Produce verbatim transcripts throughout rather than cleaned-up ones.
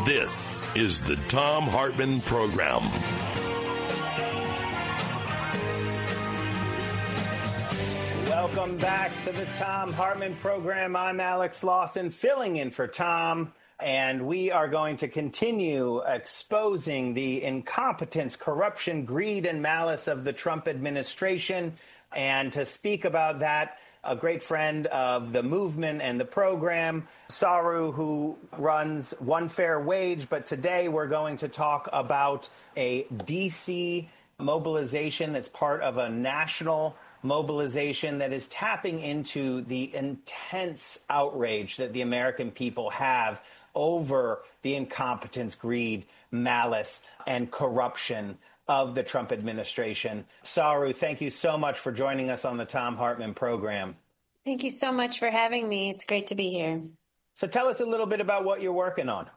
This is the Thom Hartmann Program. Welcome back to the Thom Hartmann Program. I'm Alex Lawson, filling in for Tom, and we are going to continue exposing the incompetence, corruption, greed, and malice of the Trump administration. And to speak about that, a great friend of the movement and the program, Saru, who runs One Fair Wage. But today we're going to talk about a D C mobilization that's part of a national mobilization that is tapping into the intense outrage that the American people have over the incompetence, greed, malice, and corruption of the Trump administration. Saru, thank you so much for joining us on the Thom Hartmann Program. Thank you so much for having me. It's great to be here. So tell us a little bit about what you're working on.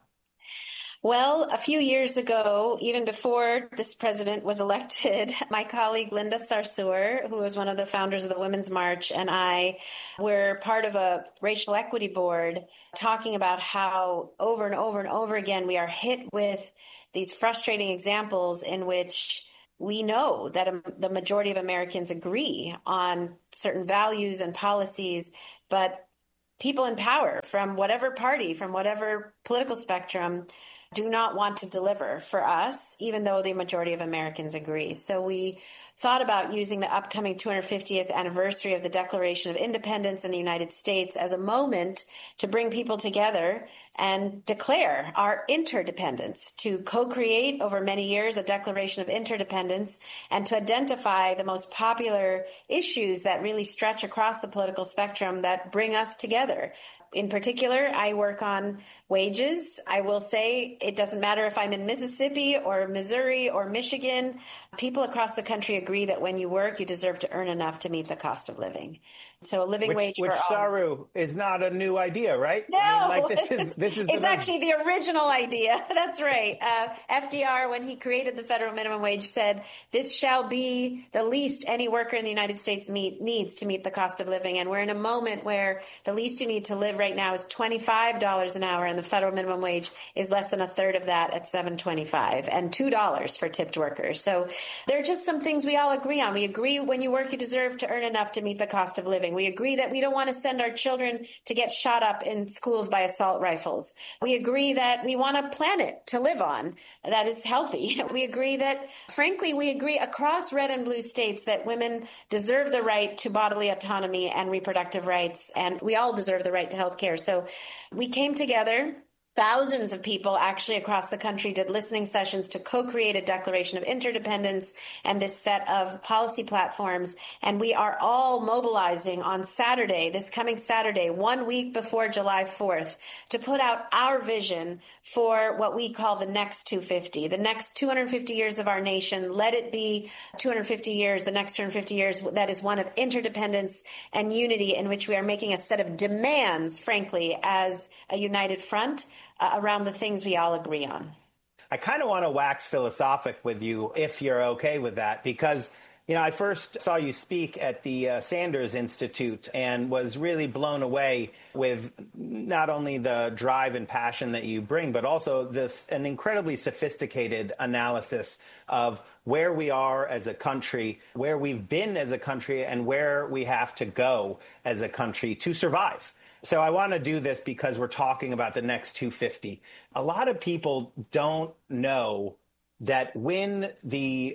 Well, a few years ago, even before this president was elected, my colleague Linda Sarsour, who was one of the founders of the Women's March, and I were part of a racial equity board talking about how over and over and over again we are hit with these frustrating examples in which we know that um, the majority of Americans agree on certain values and policies, but people in power from whatever party, from whatever political spectrum, do not want to deliver for us, even though the majority of Americans agree. So we thought about using the upcoming two hundred fiftieth anniversary of the Declaration of Independence in the United States as a moment to bring people together and declare our interdependence, to co-create over many years a declaration of interdependence, and to identify the most popular issues that really stretch across the political spectrum that bring us together. In particular, I work on wages. I will say it doesn't matter if I'm in Mississippi or Missouri or Michigan. People across the country agree that when you work, you deserve to earn enough to meet the cost of living. So a living which, wage which for all. Saru is not a new idea, right? No, I mean, like this is this is. It's the actually the original idea. That's right. Uh, F D R, when he created the federal minimum wage, said this shall be the least any worker in the United States meet, needs to meet the cost of living. And we're in a moment where the least you need to live right now is twenty-five dollars an hour, and the federal minimum wage is less than a third of that at seven twenty-five, and two dollars for tipped workers. So there are just some things we all agree on. We agree when you work, you deserve to earn enough to meet the cost of living. We agree that we don't want to send our children to get shot up in schools by assault rifles. We agree that we want a planet to live on that is healthy. We agree that, frankly, we agree across red and blue states that women deserve the right to bodily autonomy and reproductive rights, and we all deserve the right to health care. So we came together. Thousands of people actually across the country did listening sessions to co-create a Declaration of Interdependence and this set of policy platforms. And we are all mobilizing on Saturday, this coming Saturday, one week before July fourth, to put out our vision for what we call the next two hundred fifty, the next two hundred fifty years of our nation. Let it be two hundred fifty years, the next two hundred fifty years, that is one of interdependence and unity, in which we are making a set of demands, frankly, as a united front Uh, around the things we all agree on. I kind of want to wax philosophic with you, if you're okay with that, because, you know, I first saw you speak at the uh, Sanders Institute and was really blown away with not only the drive and passion that you bring, but also this an incredibly sophisticated analysis of where we are as a country, where we've been as a country, and where we have to go as a country to survive. So I want to do this because we're talking about the next two hundred fifty. A lot of people don't know that when the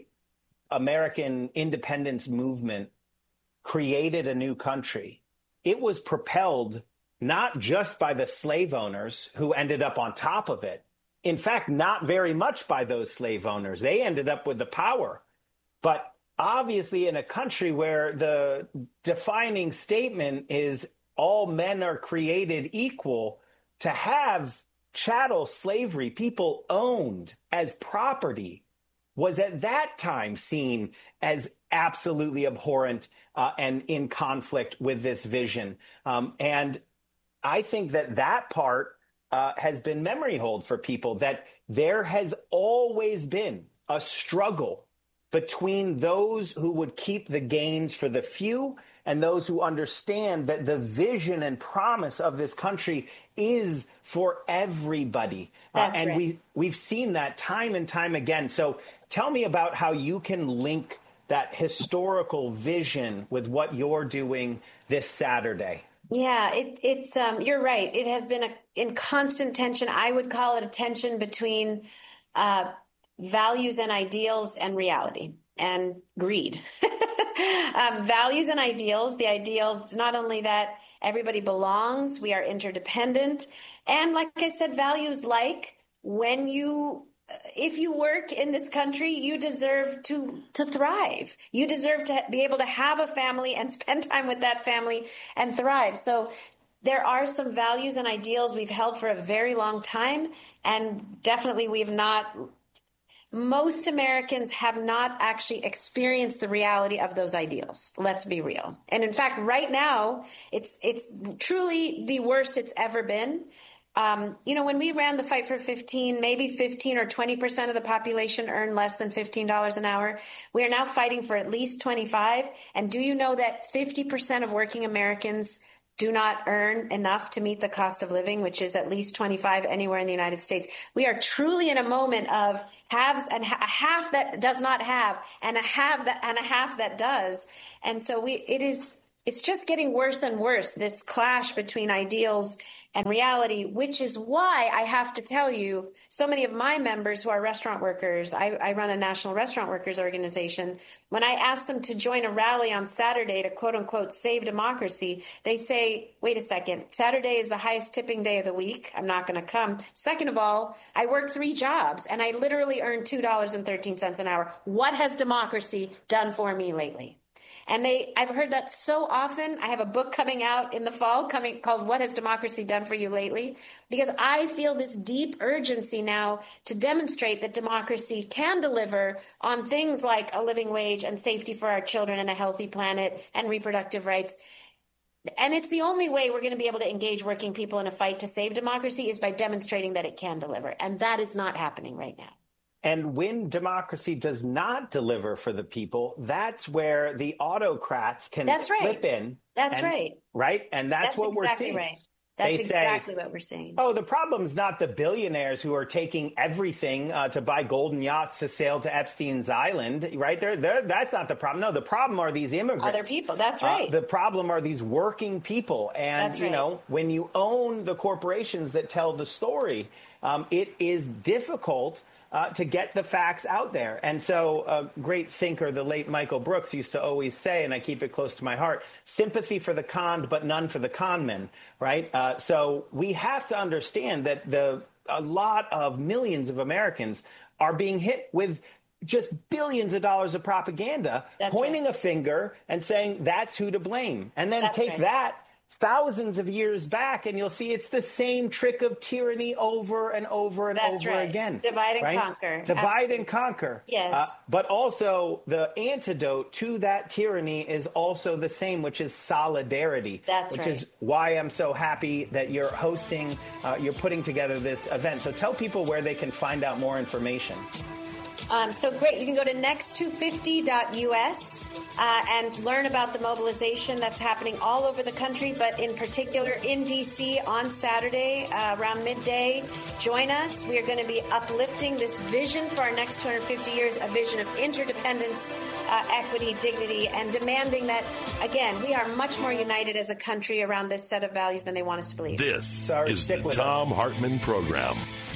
American independence movement created a new country, it was propelled not just by the slave owners who ended up on top of it. In fact, not very much by those slave owners. They ended up with the power. But obviously in a country where the defining statement is all men are created equal, to have chattel slavery, people owned as property, was at that time seen as absolutely abhorrent uh, and in conflict with this vision. Um, and I think that that part uh, has been memory hold for people, that there has always been a struggle between those who would keep the gains for the few and those who understand that the vision and promise of this country is for everybody. That's uh, and right. we, we've seen that time and time again. So tell me about how you can link that historical vision with what you're doing this Saturday. Yeah, it, it's um, you're right. It has been a, in constant tension. I would call it a tension between uh, values and ideals and reality and greed. um, values and ideals. The ideal is not only that everybody belongs, we are interdependent. And like I said, values like when you if you work in this country, you deserve to to thrive. You deserve to be able to have a family and spend time with that family and thrive. So there are some values and ideals we've held for a very long time, and definitely we've not most Americans have not actually experienced the reality of those ideals. Let's be real. And in fact, right now, it's it's truly the worst it's ever been. Um, you know, when we ran the Fight for fifteen, maybe fifteen or twenty percent of the population earned less than fifteen dollars an hour. We are now fighting for at least twenty-five. And do you know that fifty percent of working Americans do not earn enough to meet the cost of living, which is at least twenty-five anywhere in the United States? We are truly in a moment of haves and ha- a half that does not have, and a half that and a half that does. And so we, it is, it's just getting worse and worse, this clash between ideals and reality, which is why I have to tell you, so many of my members who are restaurant workers, I, I run a national restaurant workers organization. When I ask them to join a rally on Saturday to quote unquote save democracy, they say, wait a second, Saturday is the highest tipping day of the week. I'm not going to come. Second of all, I work three jobs and I literally earn two dollars and thirteen cents an hour. What has democracy done for me lately? And they, I've heard that so often. I have a book coming out in the fall coming called What Has Democracy Done for You Lately? Because I feel this deep urgency now to demonstrate that democracy can deliver on things like a living wage and safety for our children and a healthy planet and reproductive rights. And it's the only way we're going to be able to engage working people in a fight to save democracy is by demonstrating that it can deliver. And that is not happening right now. And when democracy does not deliver for the people, that's where the autocrats can that's right. slip in. That's and, right. Right? And that's, that's what exactly we're seeing. Right. That's they exactly say, what we're seeing. Oh, the problem's not the billionaires who are taking everything uh, to buy golden yachts to sail to Epstein's Island, right? They're, they're, that's not the problem. No, the problem are these immigrants. Other people. That's right. Uh, the problem are these working people. And, that's you right. know, when you own the corporations that tell the story, um, it is difficult Uh, to get the facts out there. And so a great thinker, the late Michael Brooks, used to always say, and I keep it close to my heart, sympathy for the conned, but none for the conmen, right? Uh, so we have to understand that the a lot of millions of Americans are being hit with just billions of dollars of propaganda, that's pointing right. a finger and saying that's who to blame. And then that's take right. that thousands of years back, and you'll see it's the same trick of tyranny over and over and That's over right. again. Divide and right? conquer. Divide Absolutely. and conquer. Yes. Uh, but also the antidote to that tyranny is also the same, which is solidarity. That's which right. is why I'm so happy that you're hosting, uh, you're putting together this event. So tell people where they can find out more information. Um, so great. You can go to next two fifty dot U S uh, and learn about the mobilization that's happening all over the country, but in particular in D C on Saturday uh, around midday. Join us. We are going to be uplifting this vision for our next two hundred fifty years, a vision of interdependence, uh, equity, dignity, and demanding that, again, we are much more united as a country around this set of values than they want us to believe. This Sorry, is the Thom Hartmann Program.